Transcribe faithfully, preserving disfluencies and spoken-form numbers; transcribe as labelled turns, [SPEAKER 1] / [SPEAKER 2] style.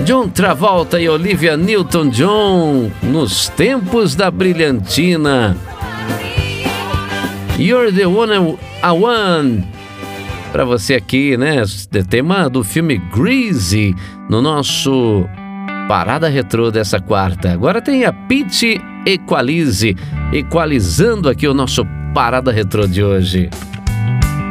[SPEAKER 1] John Travolta e Olivia Newton-John, Nos Tempos da Brilhantina. You're the One I Want, pra você aqui, né? O tema do filme Greasy, no nosso Parada Retrô dessa quarta. Agora tem a Pitty Equalize, equalizando aqui o nosso Parada Retrô de hoje.